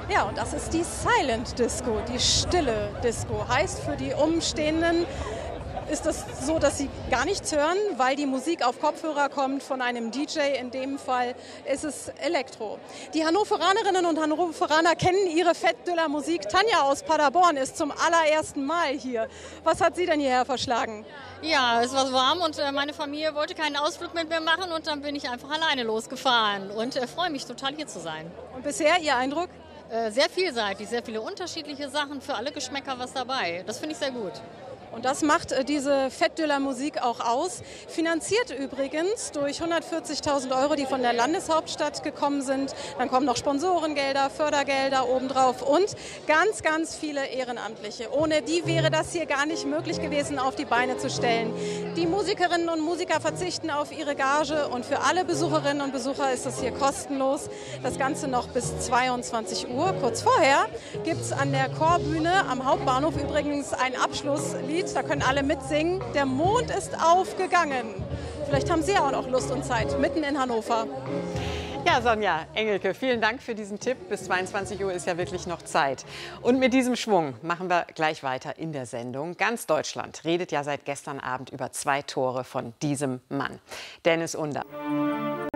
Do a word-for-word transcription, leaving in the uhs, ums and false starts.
Ja, und das ist die Silent Disco, die stille Disco. Heißt für die Umstehenden, ist es so, dass sie gar nichts hören, weil die Musik auf Kopfhörer kommt von einem D J. In dem Fall ist es Elektro. Die Hannoveranerinnen und Hannoveraner kennen ihre Fête de la Musique. Tanja aus Paderborn ist zum allerersten Mal hier. Was hat Sie denn hierher verschlagen? Ja, es war warm und äh, meine Familie wollte keinen Ausflug mit mir machen und dann bin ich einfach alleine losgefahren und äh, freue mich total hier zu sein. Und bisher Ihr Eindruck? Äh, sehr vielseitig, sehr viele unterschiedliche Sachen, für alle Geschmäcker was dabei. Das finde ich sehr gut. Und das macht äh, diese Fête de la Musique auch aus. Finanziert übrigens durch hundertvierzigtausend Euro, die von der Landeshauptstadt gekommen sind. Dann kommen noch Sponsorengelder, Fördergelder obendrauf und ganz, ganz viele Ehrenamtliche. Ohne die wäre das hier gar nicht möglich gewesen, auf die Beine zu stellen. Die Musikerinnen und Musiker verzichten auf ihre Gage und für alle Besucherinnen und Besucher ist das hier kostenlos. Das Ganze noch bis zweiundzwanzig Uhr. Kurz vorher gibt es an der Chorbühne am Hauptbahnhof übrigens ein Abschlusslied. Da können alle mitsingen. Der Mond ist aufgegangen. Vielleicht haben Sie ja auch noch Lust und Zeit, mitten in Hannover. Ja, Sonja Engelke, vielen Dank für diesen Tipp. Bis zweiundzwanzig Uhr ist ja wirklich noch Zeit. Und mit diesem Schwung machen wir gleich weiter in der Sendung. Ganz Deutschland redet ja seit gestern Abend über zwei Tore von diesem Mann, Dennis Under.